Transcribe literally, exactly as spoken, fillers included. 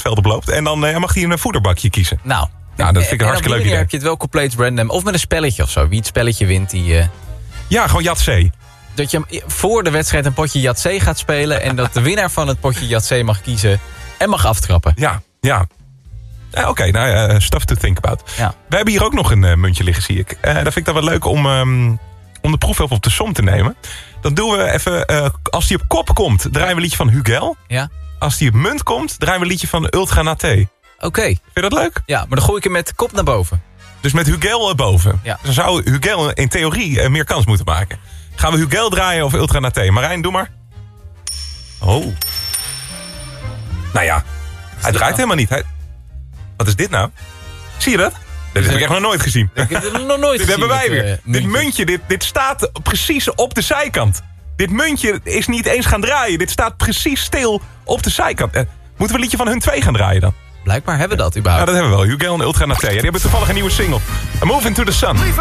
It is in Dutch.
veld oploopt. En dan uh, mag hij een voederbakje kiezen. Nou, nou dat vind ik een hartstikke leuk idee. heb je het wel compleet random. Of met een spelletje of zo. Wie het spelletje wint, die... Uh... Ja, gewoon Jatzee. Dat je voor de wedstrijd een potje Jatzee gaat spelen... en dat de winnaar van het potje Jatzee mag kiezen en mag aftrappen. Ja, ja. Uh, Oké, okay, nou, uh, stuff to think about. Ja. We hebben hier ook nog een uh, muntje liggen, zie ik. Uh, dat vind ik dan wel leuk om, um, om de proef even op de som te nemen. Dan doen we even... Uh, als die op kop komt, draaien we een liedje van Hugel. Ja. Als die op munt komt, draaien we een liedje van Ultra Naté. Oké. Okay. Vind je dat leuk? Ja, maar dan gooi ik hem met de kop naar boven. Dus met Hugel boven. Ja. Dan zou Hugel in theorie uh, meer kans moeten maken. Gaan we Hugel draaien of Ultra Naté? Marijn, doe maar. Oh. Nou ja, hij draait nou? helemaal niet. Hij... Wat is dit nou? Zie je dat? Dit heb ik echt nog nooit gezien. Ik heb het nog nooit dit gezien. hebben wij met, weer. Uh, dit muntje, dit, dit staat precies op de zijkant. Dit muntje is niet eens gaan draaien. Dit staat precies stil op de zijkant. Uh, moeten we een liedje van hun twee gaan draaien dan? Blijkbaar hebben we dat überhaupt. Ja, dat hebben we wel. Hugel en Ultra Naté. Die hebben toevallig een nieuwe single. A Move Into the Sun.